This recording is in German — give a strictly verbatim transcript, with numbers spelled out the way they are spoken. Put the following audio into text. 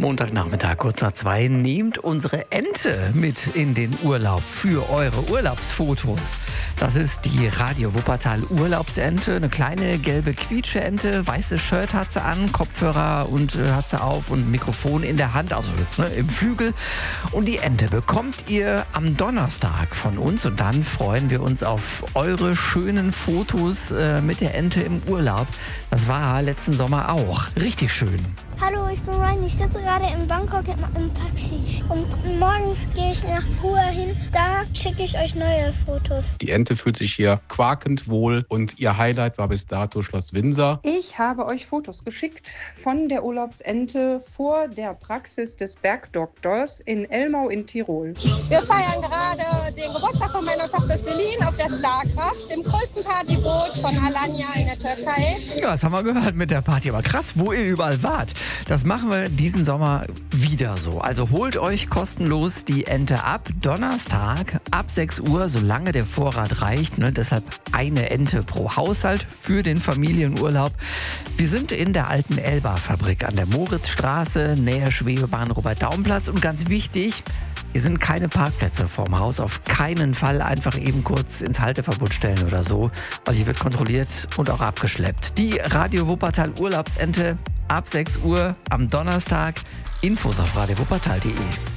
Montagnachmittag, kurz nach zwei, nehmt unsere Ente mit in den Urlaub für eure Urlaubsfotos. Das ist die Radio Wuppertal Urlaubsente, eine kleine gelbe Quietscheente, weißes Shirt hat sie an, Kopfhörer und äh, hat sie auf und Mikrofon in der Hand, also jetzt ne, im Flügel. Und die Ente bekommt ihr am Donnerstag von uns und dann freuen wir uns auf eure schönen Fotos äh, mit der Ente im Urlaub. Das war letzten Sommer auch richtig schön. Hallo, ich bin Ryan. Ich sitze gerade in Bangkok im Taxi. Und morgen gehe ich nach Hua hin. Da schicke ich euch neue Fotos. Die Ente fühlt sich hier quakend wohl und ihr Highlight war bis dato Schloss Windsor. Ich habe euch Fotos geschickt von der Urlaubsente vor der Praxis des Bergdoktors in Elmau in Tirol. Wir feiern gerade den Geburtstag von meiner Tochter Celine auf der Starkraft im größten Partyboot von Alanya in der Türkei. Ja, das haben wir gehört mit der Party. Aber krass, wo ihr überall wart. Das machen wir diesen Sommer wieder so. Also holt euch kostenlos die Ente ab. Donnerstag ab sechs Uhr, solange der Vorrat reicht. Ne? Deshalb eine Ente pro Haushalt für den Familienurlaub. Wir sind in der alten Elba-Fabrik an der Moritzstraße, nähe Schwebebahn Robert-Daum-Platz. Und ganz wichtig, hier sind keine Parkplätze vorm Haus. Auf keinen Fall einfach eben kurz ins Halteverbot stellen oder so, weil hier wird kontrolliert und auch abgeschleppt. Die Radio Wuppertal Urlaubsente ab sechs Uhr am Donnerstag. Infos auf radio wuppertal punkt de.